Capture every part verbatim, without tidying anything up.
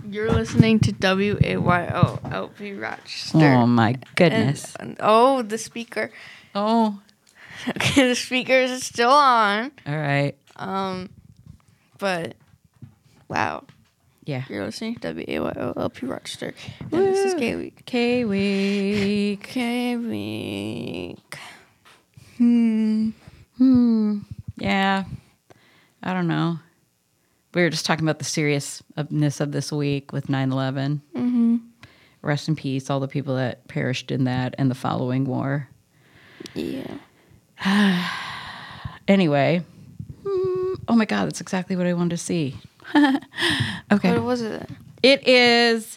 You're listening to W A Y O L P Rochester. Oh, my goodness. And, and, oh, the speaker. Oh. Okay, the speaker is still on. All right. Um, but, wow. Yeah. You're listening to W A Y O L P Rochester. And Woo. This is K-Week. K-Week. K-Week. Hmm. Hmm. Yeah. I don't know. We were just talking about the seriousness of this week with nine eleven. Mm-hmm. Rest in peace, all the people that perished in that and the following war. Yeah. Anyway. Hmm, oh, my God. That's exactly what I wanted to see. Okay. What was it? It is,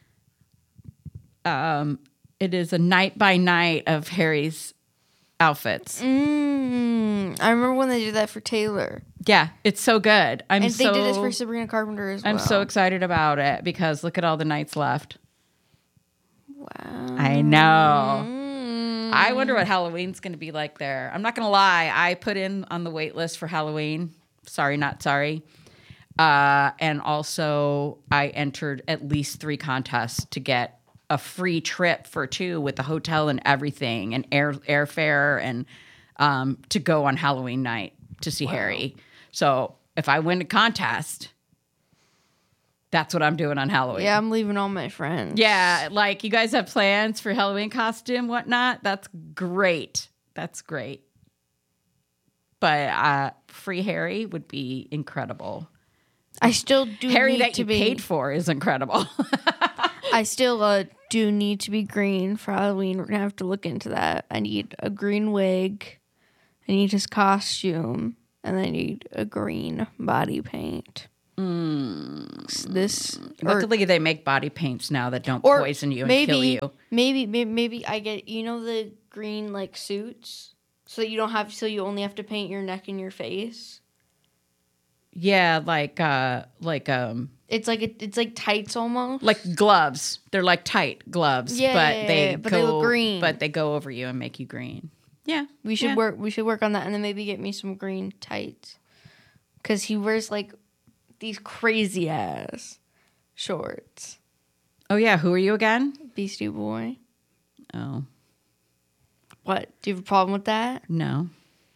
um, it is a night by night of Harry's outfits. Mm, I remember when they did that for Taylor. Yeah, it's so good. I'm and so, they did this for Sabrina Carpenter as well. I'm so excited about it because look at all the nights left. Wow. I know. Mm. I wonder what Halloween's going to be like there. I'm not going to lie. I put in on the wait list for Halloween. Sorry, not sorry. Uh, and also, I entered at least three contests to get a free trip for two with the hotel and everything, and air airfare, and um, to go on Halloween night to see wow. Harry. So if I win a contest, that's what I'm doing on Halloween. Yeah, I'm leaving all my friends. Yeah, like you guys have plans for Halloween costume, whatnot. That's great. That's great. But uh, free Harry would be incredible. I still do Harry need that to you be, paid for is incredible. I still uh, do need to be green for Halloween. We're going to have to look into that. I need a green wig. I need his costume. And I need a green body paint. Mm. This. Luckily, or, they make body paints now that don't poison you and maybe, kill you. Maybe, maybe, maybe I get, you know, the green, like, suits? So you don't have, so you only have to paint your neck and your face? Yeah, like uh, like um, it's like a, it's like tights almost, like gloves. They're like tight gloves, yeah, but yeah, they yeah, but go, they look green. But they go over you and make you green. Yeah, we should yeah. work. We should work on that, and then maybe get me some green tights, because he wears like these crazy ass shorts. Oh yeah, who are you again? Beastie Boy. Oh, what? Do you have a problem with that? No.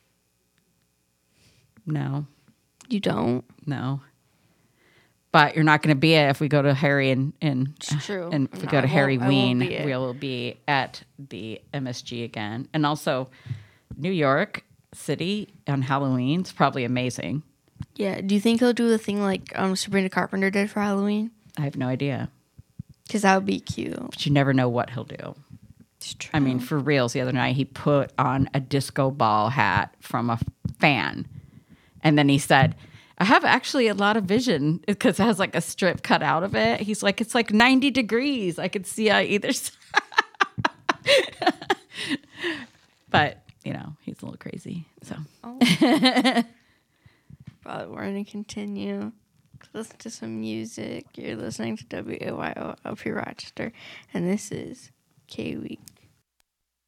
No. You don't? No. But you're not going to be it if we go to Harry and and, it's true. and if we no, go to Harry Ween, be we'll be at the M S G again. And also New York City on Halloween is probably amazing. Yeah. Do you think he'll do the thing like um, Sabrina Carpenter did for Halloween? I have no idea. Because that would be cute. But you never know what he'll do. It's true. I mean, for reals, the other night he put on a disco ball hat from a fan. And then he said, I have actually a lot of vision because it has like a strip cut out of it. He's like, it's like ninety degrees. I could see on either side. But, you know, he's a little crazy. So, oh. But we're going to continue to listen to some music. You're listening to W A Y O L P Rochester, and this is K-Week.